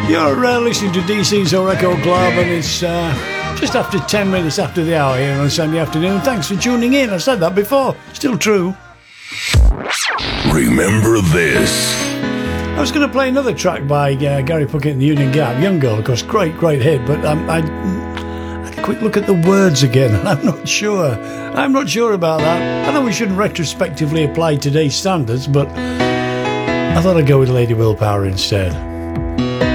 You're listening to DC's Record Club, and it's just after 10 minutes after the hour here on a Sunday afternoon. Thanks for tuning in. I said that before. Still true. Remember this. I was going to play another track by Gary Puckett and the Union Gap. Young Girl, of course, great hit, but I had a quick look at the words again, and I'm not sure. I'm not sure about that. I know we shouldn't retrospectively apply today's standards, but I thought I'd go with Lady Willpower instead.